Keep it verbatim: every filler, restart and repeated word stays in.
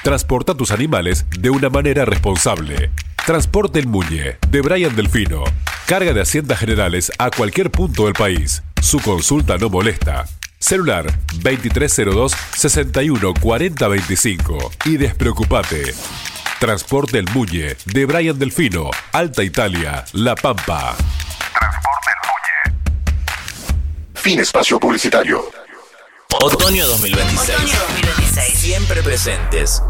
Transporta tus animales de una manera responsable. Transporte El Muñe, de Brian Delfino. Carga de Haciendas Generales a cualquier punto del país. Su consulta no molesta. Celular veintitrés cero dos, sesenta y uno, cuarenta veinticinco. Y despreocupate. Transporte El Muñe, de Brian Delfino, Alta Italia, La Pampa. Transporte El Muñe. Fin espacio publicitario. Otoño dos mil veintiséis. Otoño dos mil veintiséis. Siempre presentes.